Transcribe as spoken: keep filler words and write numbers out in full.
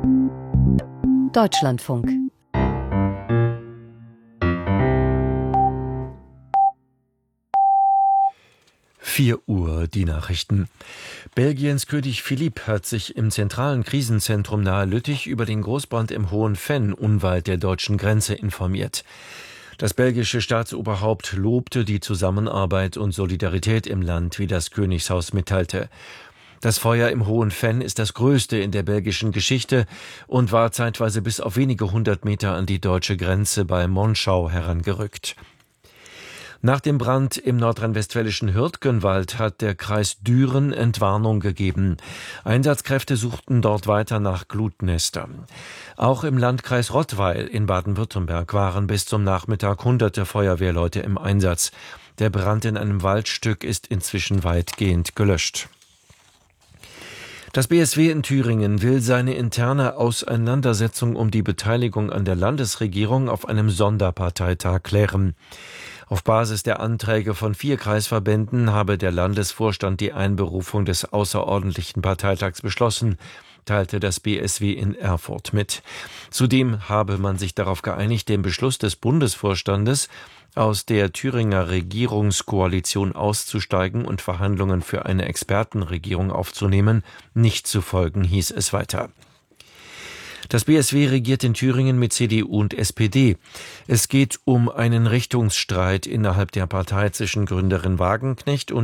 Deutschlandfunk. vier Uhr, die Nachrichten. Belgiens König Philipp hat sich im zentralen Krisenzentrum nahe Lüttich über den Großbrand im Hohen Venn unweit der deutschen Grenze informiert. Das belgische Staatsoberhaupt lobte die Zusammenarbeit und Solidarität im Land, wie das Königshaus mitteilte. Das Feuer im Hohen Venn ist das größte in der belgischen Geschichte und war zeitweise bis auf wenige hundert Meter an die deutsche Grenze bei Monschau herangerückt. Nach dem Brand im nordrhein-westfälischen Hürtgenwald hat der Kreis Düren Entwarnung gegeben. Einsatzkräfte suchten dort weiter nach Glutnestern. Auch im Landkreis Rottweil in Baden-Württemberg waren bis zum Nachmittag hunderte Feuerwehrleute im Einsatz. Der Brand in einem Waldstück ist inzwischen weitgehend gelöscht. Das B S W in Thüringen will seine interne Auseinandersetzung um die Beteiligung an der Landesregierung auf einem Sonderparteitag klären. Auf Basis der Anträge von vier Kreisverbänden habe der Landesvorstand die Einberufung des außerordentlichen Parteitags beschlossen, teilte das B S W in Erfurt mit. Zudem habe man sich darauf geeinigt, den Beschluss des Bundesvorstandes, aus der Thüringer Regierungskoalition auszusteigen und Verhandlungen für eine Expertenregierung aufzunehmen, nicht zu folgen, hieß es weiter. Das B S W regiert in Thüringen mit C D U und S P D. Es geht um einen Richtungsstreit innerhalb der Partei zwischen Gründerin Wagenknecht und